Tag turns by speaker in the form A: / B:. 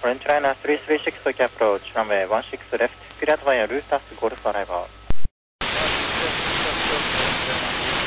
A: Frontliner 336 Tokyo approach, runway 16 left, cleared via Lufthansa Golf Arrival.